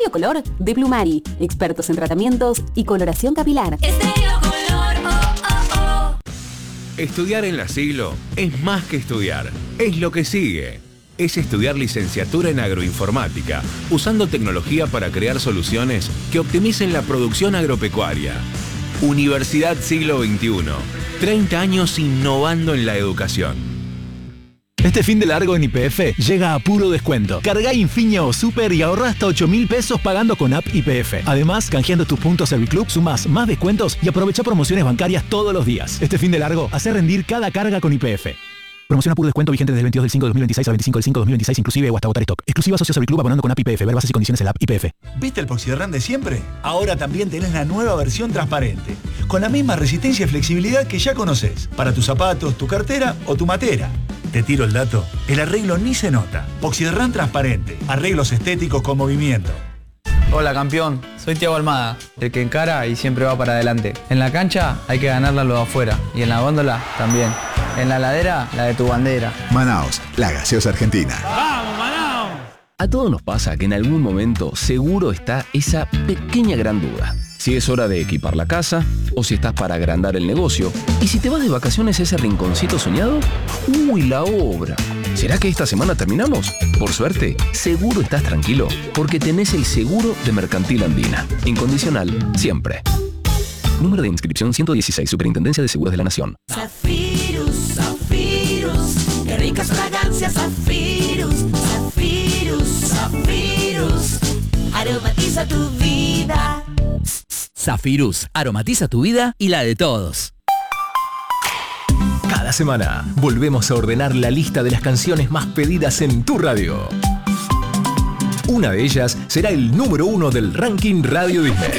Estéreo Color de Plumari, expertos en tratamientos y coloración capilar. Estéreo Color, Estudiar en La Siglo es más que estudiar, es lo que sigue. Es estudiar licenciatura en agroinformática, usando tecnología para crear soluciones que optimicen la producción agropecuaria. Universidad Siglo XXI, 30 años innovando en la educación. Este fin de largo en YPF llega a puro descuento. Cargá Infinia o Super y ahorrá hasta 8.000 pesos pagando con app YPF. Además, canjeando tus puntos Serviclub, sumás más descuentos y aprovecha promociones bancarias todos los días. Este fin de largo, hace rendir cada carga con YPF. Promoción a puro descuento vigente desde el 22 del 5 de 2026 al 25 del 5 de 2026 inclusive o hasta agotar stock. Exclusiva socio Serviclub abonando con app YPF. Ver bases y condiciones en la app YPF. ¿Viste el Poxyderran de siempre? Ahora también tenés la nueva versión transparente, con la misma resistencia y flexibilidad que ya conocés, para tus zapatos, tu cartera o tu matera. Te tiro el dato, el arreglo ni se nota. Poxyderran transparente, arreglos estéticos con movimiento. Hola campeón, soy Thiago Almada, el que encara y siempre va para adelante. En la cancha hay que ganarla lo de afuera y en la góndola también. En la ladera, la de tu bandera. Manaos, la gaseosa argentina. ¡Vamos, Manaos! A todos nos pasa que en algún momento seguro está esa pequeña gran duda. Si es hora de equipar la casa, o si estás para agrandar el negocio, y si te vas de vacaciones a ese rinconcito soñado, ¡uy, la obra! ¿Será que esta semana terminamos? Por suerte, seguro estás tranquilo, porque tenés el seguro de Mercantil Andina. Incondicional, siempre. Número de inscripción 116, Superintendencia de Seguros de la Nación. Zafirus, Zafirus, qué ricas fragancias, Zafirus, Zafirus, Zafirus, aromatiza tu vida. Zafirus, aromatiza tu vida y la de todos. Cada semana volvemos a ordenar la lista de las canciones más pedidas en tu radio. Una de ellas será el número 1 del ranking Radio Disney.